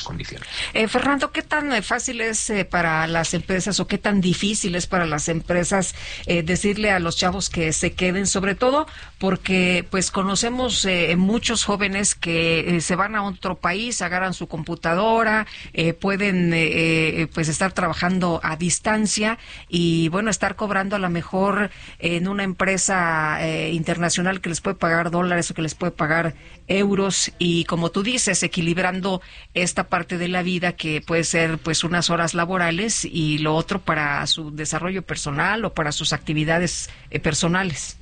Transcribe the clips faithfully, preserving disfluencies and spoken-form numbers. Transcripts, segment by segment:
condiciones. Eh, Fernando, ¿qué tan eh, fácil es eh, para las empresas o qué tan difícil es para las empresas eh, decirle a los chavos que se queden, sobre todo porque pues conocemos eh, muchos jóvenes que eh, se van a otro país, agarran su computadora, eh, pueden eh, eh, pues estar trabajando a distancia y bueno, estar cobrando a lo mejor en una empresa eh, internacional que les puede pagar dólares o que les puede pagar euros y como tú dices, equilibrando esta parte de la vida que puede ser pues unas horas laborales y lo otro para su desarrollo personal o para sus actividades eh, personales.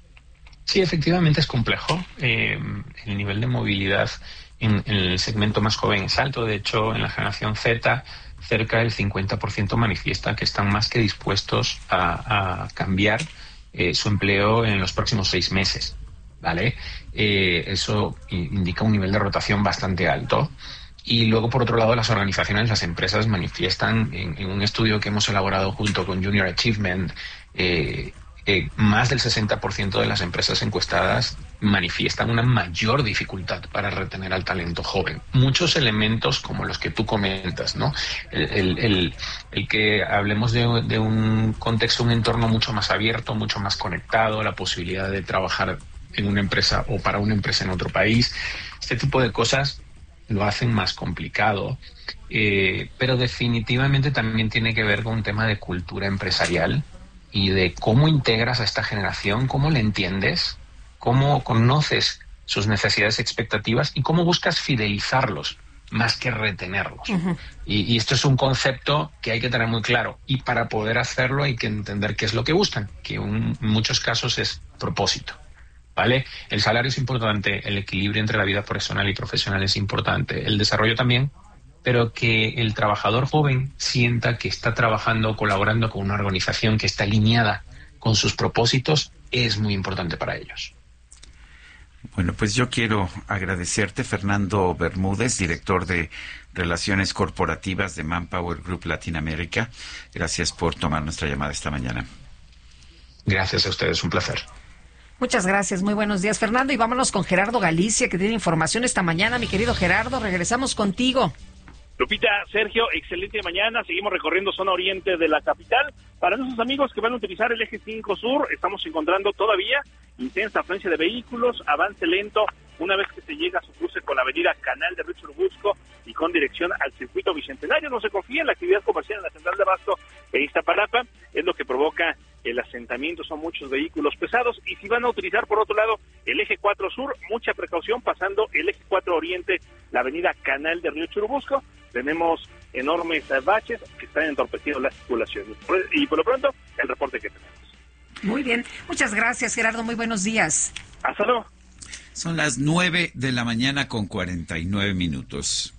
Sí, efectivamente es complejo. Eh, el nivel de movilidad en, en el segmento más joven es alto. De hecho, en la generación Z, cerca del cincuenta por ciento manifiesta que están más que dispuestos a, a cambiar eh, su empleo en los próximos seis meses. ¿Vale? Eh, eso indica un nivel de rotación bastante alto. Y luego, por otro lado, las organizaciones, las empresas manifiestan en, en un estudio que hemos elaborado junto con Junior Achievement, eh, eh, más del sesenta por ciento de las empresas encuestadas manifiestan una mayor dificultad para retener al talento joven. Muchos elementos como los que tú comentas, ¿no? El, el, el, el que hablemos de, de un contexto, un entorno mucho más abierto, mucho más conectado, la posibilidad de trabajar en una empresa o para una empresa en otro país, este tipo de cosas lo hacen más complicado, eh, pero definitivamente también tiene que ver con un tema de cultura empresarial y de cómo integras a esta generación, cómo le entiendes, cómo conoces sus necesidades y expectativas y cómo buscas fidelizarlos más que retenerlos. Uh-huh. Y, y esto es un concepto que hay que tener muy claro y para poder hacerlo hay que entender qué es lo que buscan, que un, en muchos casos es propósito. ¿Vale? El salario es importante, el equilibrio entre la vida personal y profesional es importante, el desarrollo también, pero que el trabajador joven sienta que está trabajando, colaborando con una organización que está alineada con sus propósitos es muy importante para ellos. Bueno, pues yo quiero agradecerte, Fernando Bermúdez, director de Relaciones Corporativas de Manpower Group Latinoamérica. Gracias por tomar nuestra llamada esta mañana. Gracias a ustedes, un placer. Muchas gracias, muy buenos días, Fernando. Y vámonos con Gerardo Galicia, que tiene información esta mañana. Mi querido Gerardo, regresamos contigo. Lupita, Sergio, excelente mañana. Seguimos recorriendo zona oriente de la capital. Para nuestros amigos que van a utilizar el eje cinco Sur, estamos encontrando todavía intensa afluencia de vehículos, avance lento una vez que se llega a su cruce con la avenida Canal de Río Churubusco y con dirección al circuito bicentenario. No se confía en la actividad comercial en la central de abasto de Iztapalapa, es lo que provoca el asentamiento, son muchos vehículos pesados. Y si van a utilizar por otro lado el eje cuatro Sur, mucha precaución pasando el eje cuatro Oriente, la avenida Canal de Río Churubusco. Tenemos enormes baches que están entorpeciendo la circulación. Y por lo pronto, el reporte que tenemos. Muy bien, muchas gracias, Gerardo, muy buenos días. Hasta luego. Son las nueve de la mañana con cuarenta y nueve minutos.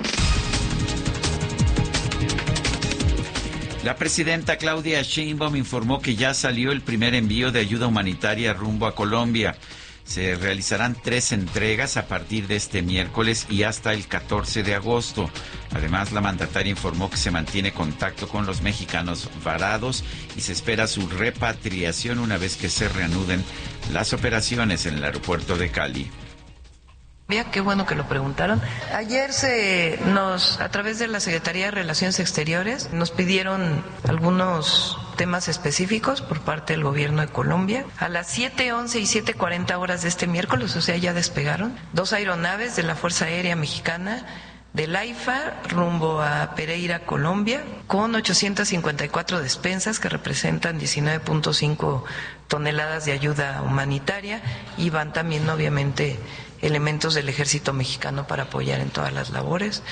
La presidenta Claudia Sheinbaum informó que ya salió el primer envío de ayuda humanitaria rumbo a Colombia. Se realizarán tres entregas a partir de este miércoles y hasta el catorce de agosto. Además, la mandataria informó que se mantiene contacto con los mexicanos varados y se espera su repatriación una vez que se reanuden las operaciones en el aeropuerto de Cali. Qué bueno que lo preguntaron. Ayer se nos, a través de la Secretaría de Relaciones Exteriores, nos pidieron algunos temas específicos por parte del gobierno de Colombia. A las siete once y siete cuarenta horas de este miércoles, o sea, ya despegaron dos aeronaves de la Fuerza Aérea Mexicana del AIFA rumbo a Pereira, Colombia, con ochocientas cincuenta y cuatro despensas que representan diecinueve punto cinco toneladas de ayuda humanitaria, y van también, obviamente, elementos del ejército mexicano para apoyar en todas las labores.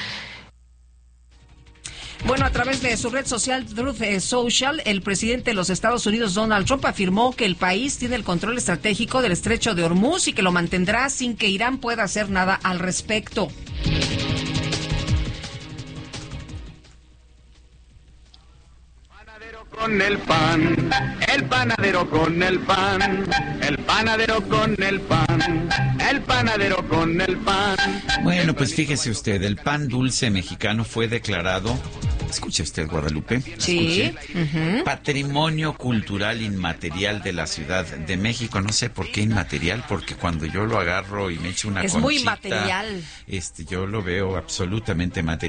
Bueno, a través de su red social Truth Social, el presidente de los Estados Unidos, Donald Trump, afirmó que el país tiene el control estratégico del estrecho de Hormuz y que lo mantendrá sin que Irán pueda hacer nada al respecto. Con el pan, el panadero con el pan, el panadero con el pan, el panadero con el pan. Bueno, pues fíjese usted, el pan dulce mexicano fue declarado Escuche usted, Guadalupe. Sí. Uh-huh. Patrimonio cultural inmaterial de la Ciudad de México. No sé por qué inmaterial, porque cuando yo lo agarro y me echo una es conchita, muy material. Este, yo lo veo absolutamente material.